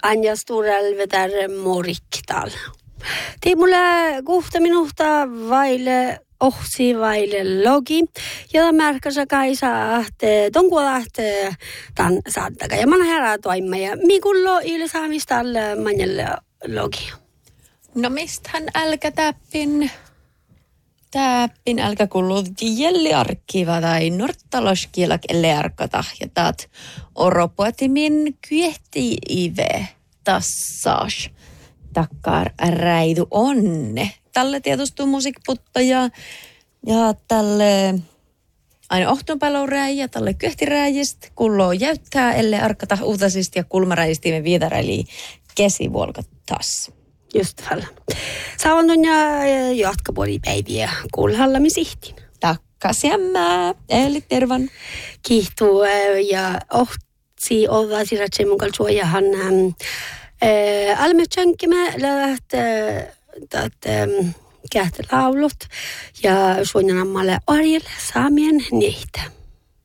Anja Sturell vetär moriktal. Tii mulle 6 minuutta vaille ohsi vaille logi. Ja märkäsä kaisa ahte tonkuola ahte tan saattaka. Ja man herää toimme ja mikullo ille saamista alle manjalle logi. No mistähän älkä täppin älkä kuuluu jelliarkkiva tai norttaloskielak elle arkata ja taat oropuetimin kyehti ive tassas takkar räidu onne. Tälle tietostuu musiikkiputta ja tälle aina ohtonpalloräi ja tälle kyehtiräijistä kuuluu jäyttää elle arkata uutasista ja kulmaräjistä me viitaräili kesivuolkat taas. Just vällä. Saavan ja jatkapuolipäiviä kuulhallami sihtin. Takkas jämmää, eli tervan. Kiihtuu ja ohtsi olla siratse mun kaltsua ja hän alme tjänkkimä lähtee kähtä laulut ja suunnitelmalle Arjelle saamien niitä.